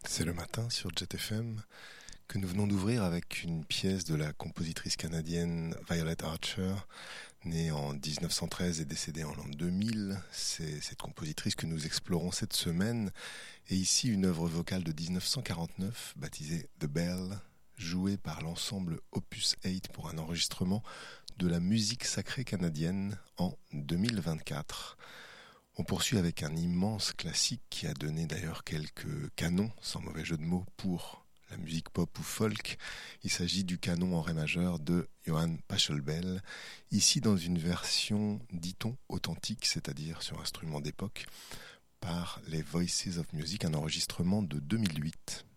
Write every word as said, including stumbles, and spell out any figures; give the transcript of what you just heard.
C'est le matin sur Jet F M que nous venons d'ouvrir avec une pièce de la compositrice canadienne Violet Archer, née en dix-neuf cent treize et décédée en l'an deux mille. C'est cette compositrice que nous explorons cette semaine. Et ici, une œuvre vocale de dix-neuf cent quarante-neuf, baptisée The Bell, jouée par l'ensemble Opus huit pour un enregistrement de la musique sacrée canadienne en deux mille vingt-quatre. On poursuit avec un immense classique qui a donné d'ailleurs quelques canons, sans mauvais jeu de mots, pour la musique pop ou folk. Il s'agit du canon en ré majeur de Johann Pachelbel, ici dans une version, dit-on, authentique, c'est-à-dire sur instrument d'époque, par les Voices of Music, un enregistrement de deux mille huit.